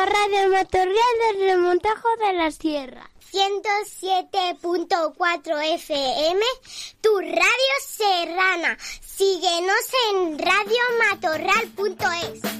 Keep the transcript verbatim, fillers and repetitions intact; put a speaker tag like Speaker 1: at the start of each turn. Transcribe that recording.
Speaker 1: Radio Matorral del Remontajo de la Sierra.
Speaker 2: ciento siete punto cuatro F M, tu radio serrana. Síguenos en radio matorral punto es.